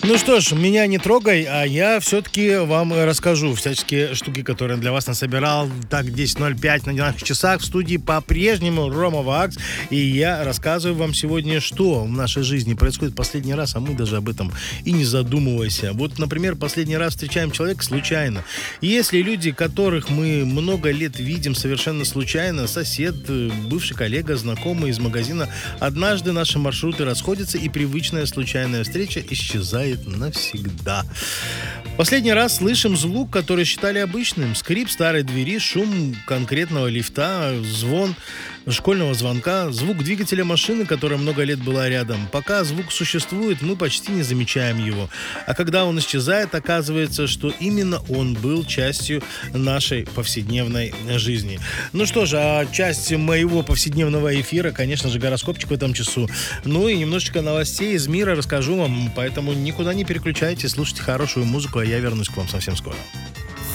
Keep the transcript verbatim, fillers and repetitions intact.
Ну что ж, меня не трогай, а я все-таки вам расскажу всяческие штуки, которые для вас насобирал. Так, десять ноль пять на наших часах в студии по-прежнему Рома Вакс. И я рассказываю вам сегодня, что в нашей жизни происходит последний раз, а мы даже об этом и не задумываемся. Вот, например, последний раз встречаем человека случайно. Если люди, которых мы много лет видим совершенно случайно, сосед, бывший коллега, знакомый из магазина, однажды наши маршруты расходятся, и привычная случайная встреча исчезает навсегда. Последний раз слышим звук, который считали обычным. Скрип старой двери, шум конкретного лифта, звон школьного звонка, звук двигателя машины, которая много лет была рядом. Пока звук существует, мы почти не замечаем его. А когда он исчезает, оказывается, что именно он был частью нашей повседневной жизни. Ну что же, а часть моего повседневного эфира, конечно же, гороскопчик в этом часу. Ну и немножечко новостей из мира расскажу вам, поэтому никуда не переключайтесь, слушайте хорошую музыку, а я вернусь к вам совсем скоро.